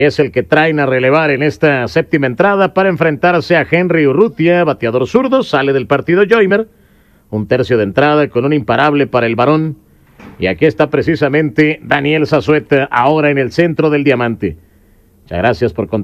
es el que traen a relevar en esta séptima entrada para enfrentarse a Henry Urrutia, bateador zurdo. Sale del partido Joymer, un tercio de entrada con un imparable para el varón. Y aquí está precisamente Daniel Zazueta, ahora en el centro del diamante. Muchas gracias por